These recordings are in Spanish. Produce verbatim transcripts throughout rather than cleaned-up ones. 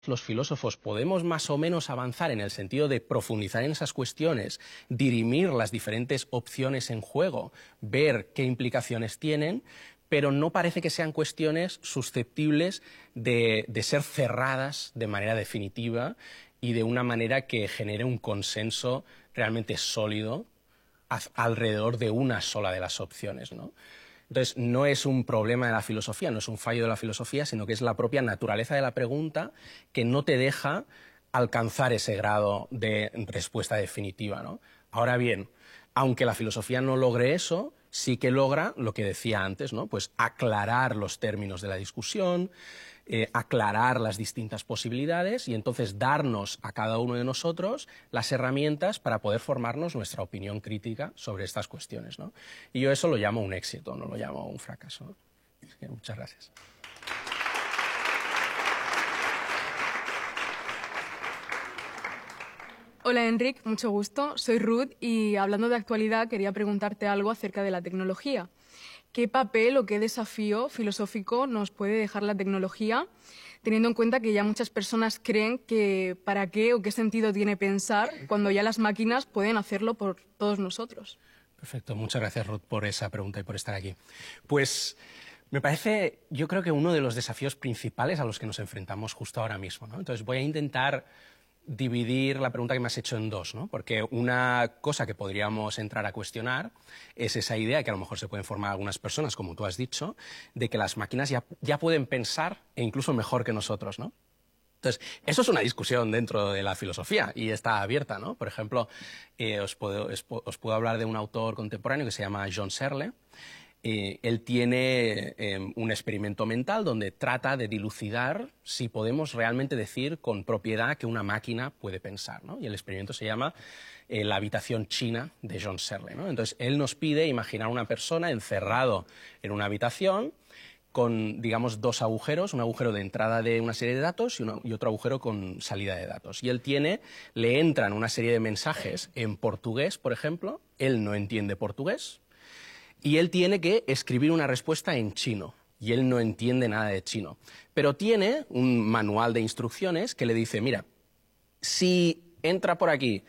los filósofos podemos más o menos avanzar en el sentido de profundizar en esas cuestiones, dirimir las diferentes opciones en juego, ver qué implicaciones tienen, pero no parece que sean cuestiones susceptibles de, de ser cerradas de manera definitiva y de una manera que genere un consenso realmente sólido alrededor de una sola de las opciones, ¿no? Entonces, no es un problema de la filosofía, no es un fallo de la filosofía, sino que es la propia naturaleza de la pregunta que no te deja alcanzar ese grado de respuesta definitiva, ¿no? Ahora bien, aunque la filosofía no logre eso, sí que logra lo que decía antes, ¿no? Pues aclarar los términos de la discusión, eh, aclarar las distintas posibilidades y entonces darnos a cada uno de nosotros las herramientas para poder formarnos nuestra opinión crítica sobre estas cuestiones, ¿no? Y yo eso lo llamo un éxito, no lo llamo un fracaso, ¿no? Así que muchas gracias. Hola Enric, mucho gusto. Soy Ruth y hablando de actualidad quería preguntarte algo acerca de la tecnología. ¿Qué papel o qué desafío filosófico nos puede dejar la tecnología, teniendo en cuenta que ya muchas personas creen que para qué o qué sentido tiene pensar cuando ya las máquinas pueden hacerlo por todos nosotros? Perfecto, muchas gracias Ruth por esa pregunta y por estar aquí. Pues me parece, yo creo que uno de los desafíos principales a los que nos enfrentamos justo ahora mismo, ¿no? Entonces voy a intentar dividir la pregunta que me has hecho en dos, ¿no? Porque una cosa que podríamos entrar a cuestionar es esa idea que a lo mejor se pueden formar algunas personas, como tú has dicho, de que las máquinas ya, ya pueden pensar e incluso mejor que nosotros, ¿no? Entonces, eso es una discusión dentro de la filosofía y está abierta, ¿no? Por ejemplo, eh, os, puedo, os puedo hablar de un autor contemporáneo que se llama John Searle. Eh, él tiene eh, un experimento mental donde trata de dilucidar si podemos realmente decir con propiedad que una máquina puede pensar, ¿no? Y el experimento se llama eh, La habitación china de John Searle, ¿no? Entonces, él nos pide imaginar una persona encerrado en una habitación con, digamos, dos agujeros, un agujero de entrada de una serie de datos y, una, y otro agujero con salida de datos. Y él tiene, le entran una serie de mensajes en portugués, por ejemplo, él no entiende portugués, y él tiene que escribir una respuesta en chino, y él no entiende nada de chino. Pero tiene un manual de instrucciones que le dice, mira, si entra por aquí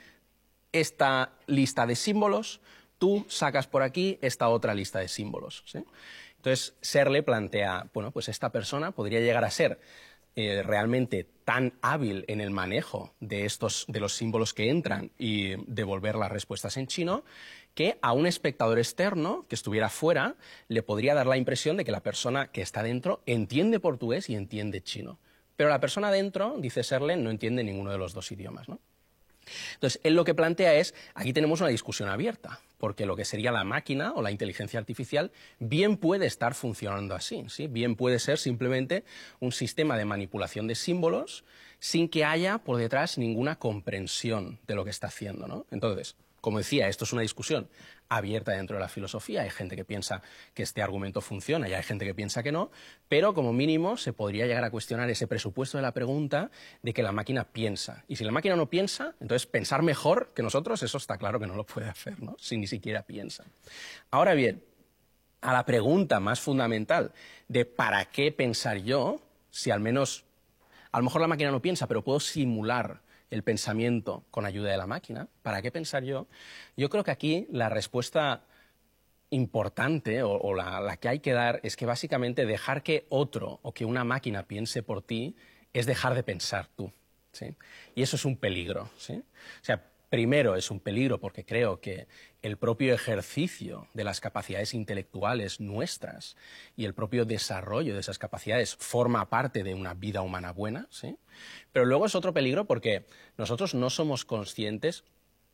esta lista de símbolos, tú sacas por aquí esta otra lista de símbolos, ¿sí? Entonces, Searle plantea, bueno, pues esta persona podría llegar a ser eh, realmente tan hábil en el manejo de, estos, de los símbolos que entran y devolver las respuestas en chino, que a un espectador externo que estuviera fuera le podría dar la impresión de que la persona que está dentro entiende portugués y entiende chino. Pero la persona dentro, dice Searle, no entiende ninguno de los dos idiomas, ¿no? Entonces, él lo que plantea es, aquí tenemos una discusión abierta, porque lo que sería la máquina o la inteligencia artificial bien puede estar funcionando así, ¿sí? Bien puede ser simplemente un sistema de manipulación de símbolos sin que haya por detrás ninguna comprensión de lo que está haciendo, ¿no? Entonces, como decía, esto es una discusión abierta dentro de la filosofía. Hay gente que piensa que este argumento funciona y hay gente que piensa que no, pero como mínimo se podría llegar a cuestionar ese presupuesto de la pregunta de que la máquina piensa. Y si la máquina no piensa, entonces pensar mejor que nosotros, eso está claro que no lo puede hacer, ¿no? Si ni siquiera piensa. Ahora bien, a la pregunta más fundamental de ¿para qué pensar yo? Si al menos, a lo mejor la máquina no piensa, pero puedo simular el pensamiento con ayuda de la máquina, ¿para qué pensar yo? Yo creo que aquí la respuesta importante o, o la, la que hay que dar es que básicamente dejar que otro o que una máquina piense por ti es dejar de pensar tú, ¿sí? Y eso es un peligro, ¿sí? O sea, primero es un peligro porque creo que el propio ejercicio de las capacidades intelectuales nuestras y el propio desarrollo de esas capacidades forma parte de una vida humana buena, ¿sí? Pero luego es otro peligro porque nosotros no somos conscientes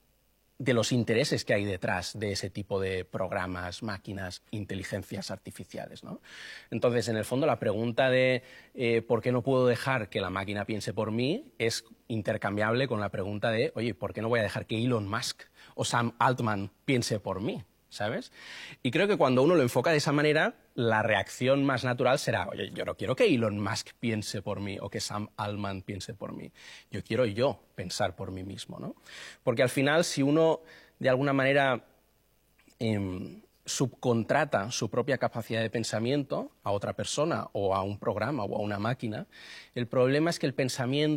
de los intereses que hay detrás de ese tipo de programas, máquinas, inteligencias artificiales, ¿no? Entonces, en el fondo, la pregunta de eh, ¿por qué no puedo dejar que la máquina piense por mí? Es intercambiable con la pregunta de, oye, ¿por qué no voy a dejar que Elon Musk o Sam Altman piense por mí? ¿Sabes? Y creo que cuando uno lo enfoca de esa manera, la reacción más natural será, oye, yo no quiero que Elon Musk piense por mí o que Sam Altman piense por mí. Yo quiero yo pensar por mí mismo, ¿no? Porque al final, si uno, de alguna manera, eh, subcontrata su propia capacidad de pensamiento a otra persona o a un programa o a una máquina. El problema es que el pensamiento